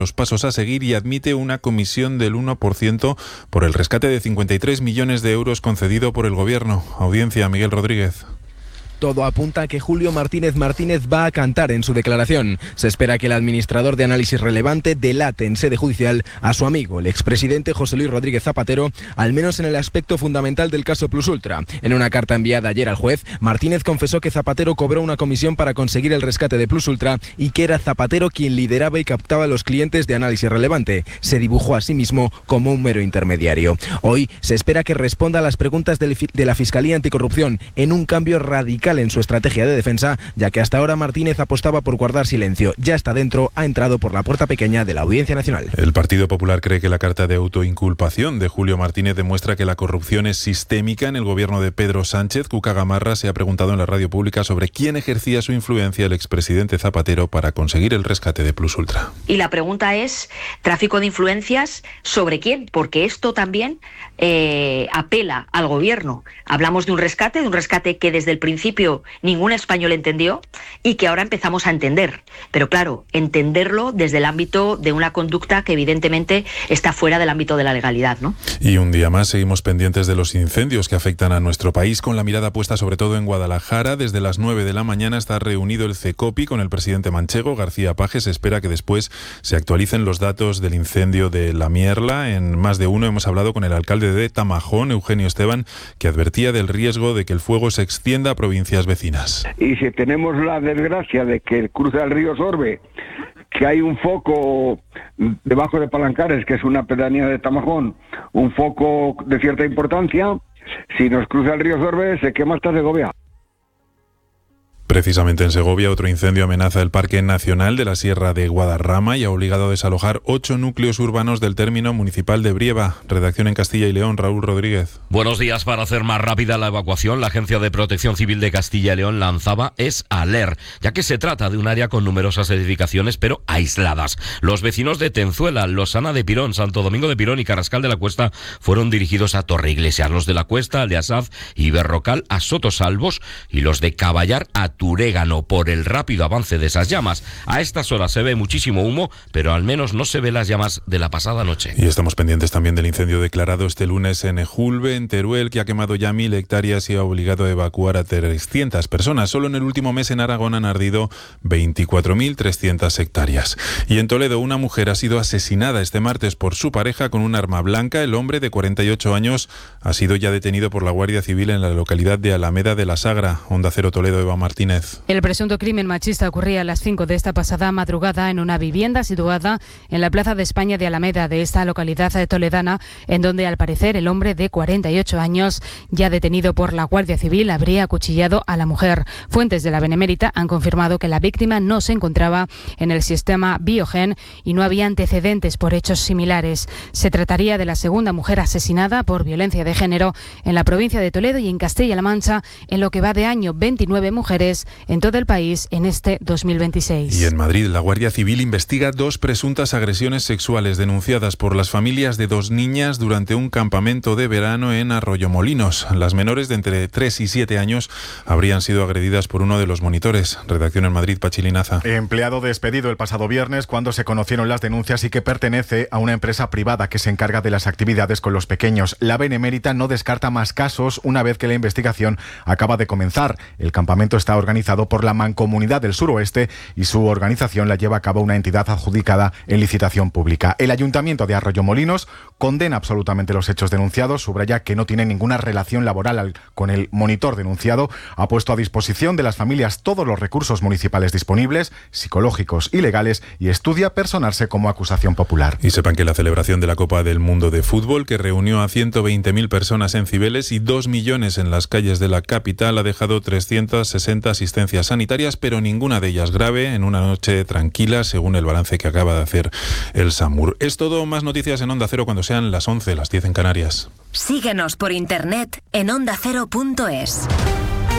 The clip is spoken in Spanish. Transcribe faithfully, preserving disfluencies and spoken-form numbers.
los pasos a seguir y admite una comisión del uno por ciento por el rescate de cincuenta y tres millones de euros concedido por el Gobierno. Audiencia, Miguel Rodríguez. Todo apunta a que Julio Martínez Martínez va a cantar en su declaración. Se espera que el administrador de Análisis Relevante delate en sede judicial a su amigo, el expresidente José Luis Rodríguez Zapatero, al menos en el aspecto fundamental del caso Plus Ultra. En una carta enviada ayer al juez, Martínez confesó que Zapatero cobró una comisión para conseguir el rescate de Plus Ultra y que era Zapatero quien lideraba y captaba a los clientes de Análisis Relevante. Se dibujó a sí mismo como un mero intermediario. Hoy se espera que responda a las preguntas de la Fiscalía Anticorrupción en un cambio radical en su estrategia de defensa, ya que hasta ahora Martínez apostaba por guardar silencio. Ya está dentro, ha entrado por la puerta pequeña de la Audiencia Nacional. El Partido Popular cree que la carta de autoinculpación de Julio Martínez demuestra que la corrupción es sistémica en el gobierno de Pedro Sánchez. Cuca Gamarra se ha preguntado en la radio pública sobre quién ejercía su influencia el expresidente Zapatero para conseguir el rescate de Plus Ultra. Y la pregunta es, ¿tráfico de influencias sobre quién? Porque esto también eh, apela al gobierno. Hablamos de un rescate, de un rescate que desde el principio ningún español entendió y que ahora empezamos a entender. Pero claro, entenderlo desde el ámbito de una conducta que evidentemente está fuera del ámbito de la legalidad, ¿no? Y un día más seguimos pendientes de los incendios que afectan a nuestro país, con la mirada puesta sobre todo en Guadalajara. Desde las nueve de la mañana está reunido el CECOPI con el presidente manchego, García Paje. Se espera que después se actualicen los datos del incendio de La Mierla. En Más de Uno hemos hablado con el alcalde de Tamajón, Eugenio Esteban, que advertía del riesgo de que el fuego se extienda a provincias vecinas. Y si tenemos la desgracia de que cruza el río Sorbe, que hay un foco debajo de Palancares, que es una pedanía de Tamajón, un foco de cierta importancia, si nos cruza el río Sorbe se quema hasta Segovia. Precisamente en Segovia, otro incendio amenaza el Parque Nacional de la Sierra de Guadarrama y ha obligado a desalojar ocho núcleos urbanos del término municipal de Brieva. Redacción en Castilla y León, Raúl Rodríguez. Buenos días. Para hacer más rápida la evacuación, la Agencia de Protección Civil de Castilla y León lanzaba es Aler, ya que se trata de un área con numerosas edificaciones, pero aisladas. Los vecinos de Tenzuela, Losana de Pirón, Santo Domingo de Pirón y Carrascal de la Cuesta fueron dirigidos a Torreiglesias, los de la Cuesta, Aleasaz y Berrocal a Sotosalvos y los de Caballar a Turégano, por el rápido avance de esas llamas. A estas horas se ve muchísimo humo, pero al menos no se ve las llamas de la pasada noche. Y estamos pendientes también del incendio declarado este lunes en Ejulbe, en Teruel, que ha quemado ya mil hectáreas y ha obligado a evacuar a trescientas personas. Solo en el último mes en Aragón han ardido veinticuatro mil trescientas hectáreas. Y en Toledo, una mujer ha sido asesinada este martes por su pareja con un arma blanca. El hombre, de cuarenta y ocho años, ha sido ya detenido por la Guardia Civil en la localidad de Alameda de la Sagra. Onda Cero Toledo, Eva Martínez. El presunto crimen machista ocurría a las cinco de esta pasada madrugada en una vivienda situada en la Plaza de España de Alameda de esta localidad toledana, en donde al parecer el hombre de cuarenta y ocho años, ya detenido por la Guardia Civil, habría acuchillado a la mujer. Fuentes de la Benemérita han confirmado que la víctima no se encontraba en el sistema Biogen y no había antecedentes por hechos similares. Se trataría de la segunda mujer asesinada por violencia de género en la provincia de Toledo y en Castilla-La Mancha en lo que va de año. veintinueve mujeres en todo el país en este dos mil veintiséis. Y en Madrid, la Guardia Civil investiga dos presuntas agresiones sexuales denunciadas por las familias de dos niñas durante un campamento de verano en Arroyomolinos. Las menores de entre tres y siete años habrían sido agredidas por uno de los monitores. Redacción en Madrid, Pachilinaza. Empleado despedido el pasado viernes cuando se conocieron las denuncias y que pertenece a una empresa privada que se encarga de las actividades con los pequeños. La Benemérita no descarta más casos una vez que la investigación acaba de comenzar. El campamento está organizado por la Mancomunidad del Suroeste y su organización la lleva a cabo una entidad adjudicada en licitación pública. El Ayuntamiento de Arroyomolinos condena absolutamente los hechos denunciados, subraya que no tiene ninguna relación laboral al, con el monitor denunciado, ha puesto a disposición de las familias todos los recursos municipales disponibles, psicológicos y legales, y estudia personarse como acusación popular. Y sepan que la celebración de la Copa del Mundo de Fútbol, que reunió a ciento veinte mil personas en Cibeles y dos millones en las calles de la capital, ha dejado trescientas sesenta asistencias sanitarias, pero ninguna de ellas grave, en una noche tranquila, según el balance que acaba de hacer el SAMUR. Es todo. Más noticias en Onda Cero cuando sean las once, las diez en Canarias. Síguenos por internet en onda cero punto es.